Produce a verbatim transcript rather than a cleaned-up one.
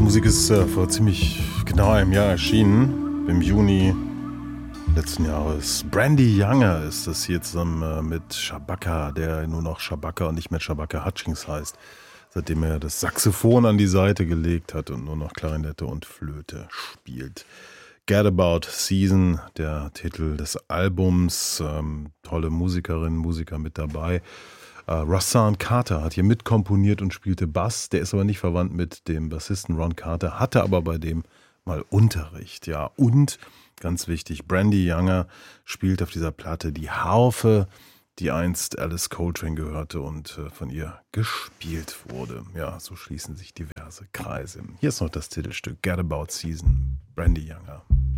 Musik ist äh, vor ziemlich genau einem Jahr erschienen, im Juni letzten Jahres. Brandy Younger ist das hier zusammen äh, mit Shabaka, der nur noch Shabaka und nicht mehr Shabaka Hutchings heißt, seitdem er das Saxophon an die Seite gelegt hat und nur noch Klarinette und Flöte spielt. Get About Season, der Titel des Albums, ähm, tolle Musikerinnen, Musiker mit dabei. Uh, Rahsaan Carter hat hier mitkomponiert und spielte Bass. Der ist aber nicht verwandt mit dem Bassisten Ron Carter, hatte aber bei dem mal Unterricht. Ja, und ganz wichtig, Brandy Younger spielt auf dieser Platte die Harfe, die einst Alice Coltrane gehörte und äh, von ihr gespielt wurde. Ja, so schließen sich diverse Kreise. Hier ist noch das Titelstück Get About Season, Brandy Younger.